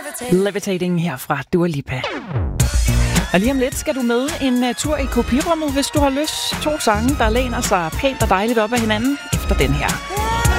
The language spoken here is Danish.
Levitating her fra Dua Lipa. Og lige om lidt skal du med en tur i kopirummet, hvis du har lyst. 2 sange, der læner sig pænt og dejligt op af hinanden efter den her.